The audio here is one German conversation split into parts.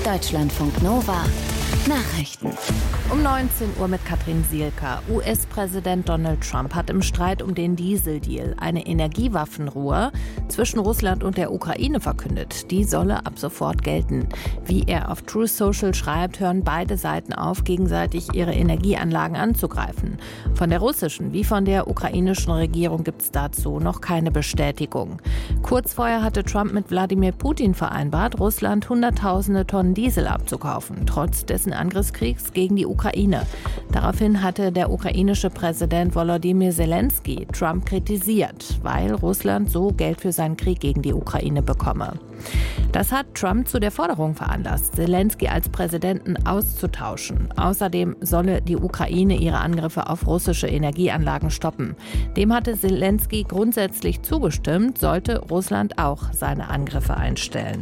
Deutschlandfunk Nova Nachrichten. Um 19 Uhr mit Katrin Sielka. US-Präsident Donald Trump hat im Streit um den Dieseldeal eine Energiewaffenruhe zwischen Russland und der Ukraine verkündet. Die solle ab sofort gelten. Wie er auf Truth Social schreibt, hören beide Seiten auf, gegenseitig ihre Energieanlagen anzugreifen. Von der russischen wie von der ukrainischen Regierung gibt es dazu noch keine Bestätigung. Kurz vorher hatte Trump mit Wladimir Putin vereinbart, Russland Hunderttausende Tonnen Diesel abzukaufen, trotz dessen Angriffskriegs gegen die Ukraine. Daraufhin hatte der ukrainische Präsident Volodymyr Zelensky Trump kritisiert, weil Russland so Geld für seinen Krieg gegen die Ukraine bekomme. Das hat Trump zu der Forderung veranlasst, Zelensky als Präsidenten auszutauschen. Außerdem solle die Ukraine ihre Angriffe auf russische Energieanlagen stoppen. Dem hatte Zelensky grundsätzlich zugestimmt, sollte Russland auch seine Angriffe einstellen.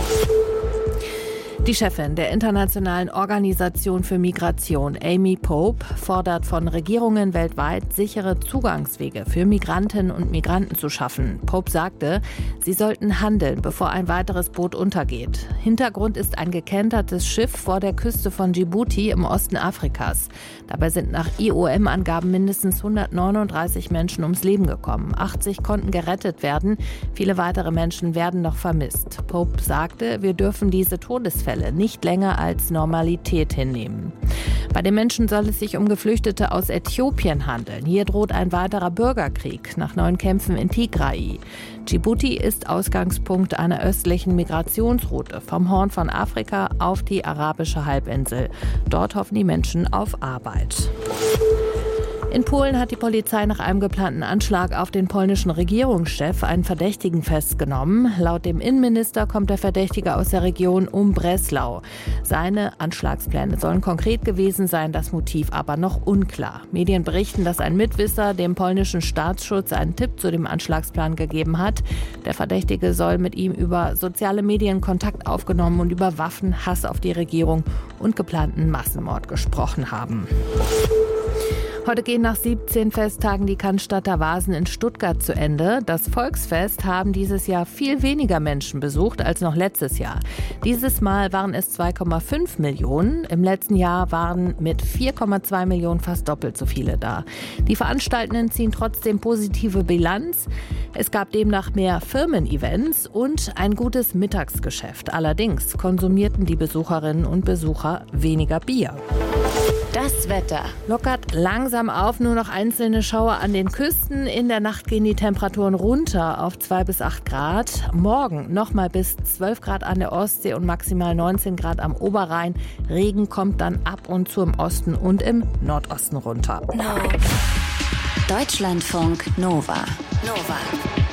Die Chefin der Internationalen Organisation für Migration, Amy Pope, fordert von Regierungen weltweit, sichere Zugangswege für Migrantinnen und Migranten zu schaffen. Pope sagte, sie sollten handeln, bevor ein weiteres Boot untergeht. Hintergrund ist ein gekentertes Schiff vor der Küste von Djibouti im Osten Afrikas. Dabei sind nach IOM-Angaben mindestens 139 Menschen ums Leben gekommen. 80 konnten gerettet werden. Viele weitere Menschen werden noch vermisst. Pope sagte, wir dürfen diese Todesfälle nicht länger als Normalität hinnehmen. Bei den Menschen soll es sich um Geflüchtete aus Äthiopien handeln. Hier droht ein weiterer Bürgerkrieg nach neuen Kämpfen in Tigray. Djibouti ist Ausgangspunkt einer östlichen Migrationsroute vom Horn von Afrika auf die arabische Halbinsel. Dort hoffen die Menschen auf Arbeit. In Polen hat die Polizei nach einem geplanten Anschlag auf den polnischen Regierungschef einen Verdächtigen festgenommen. Laut dem Innenminister kommt der Verdächtige aus der Region um Breslau. Seine Anschlagspläne sollen konkret gewesen sein, das Motiv aber noch unklar. Medien berichten, dass ein Mitwisser dem polnischen Staatsschutz einen Tipp zu dem Anschlagsplan gegeben hat. Der Verdächtige soll mit ihm über soziale Medien Kontakt aufgenommen und über Waffen, Hass auf die Regierung und geplanten Massenmord gesprochen haben. Heute gehen nach 17 Festtagen die Cannstatter Vasen in Stuttgart zu Ende. Das Volksfest haben dieses Jahr viel weniger Menschen besucht als noch letztes Jahr. Dieses Mal waren es 2,5 Millionen. Im letzten Jahr waren mit 4,2 Millionen fast doppelt so viele da. Die Veranstaltenden ziehen trotzdem positive Bilanz. Es gab demnach mehr Firmen-Events und ein gutes Mittagsgeschäft. Allerdings konsumierten die Besucherinnen und Besucher weniger Bier. Das Wetter. Lockert langsam auf, nur noch einzelne Schauer an den Küsten. In der Nacht gehen die Temperaturen runter auf 2 bis 8 Grad. Morgen nochmal bis 12 Grad an der Ostsee und maximal 19 Grad am Oberrhein. Regen kommt dann ab und zu im Osten und im Nordosten runter. Deutschlandfunk Nova.